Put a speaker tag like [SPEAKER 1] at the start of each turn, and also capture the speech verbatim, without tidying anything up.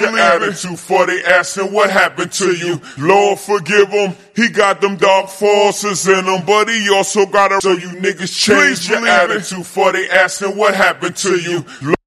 [SPEAKER 1] Your attitude for they asking what happened to you. Lord forgive him, he got them dark forces in him, but he also got a so you niggas change your attitude for they asking what happened to you.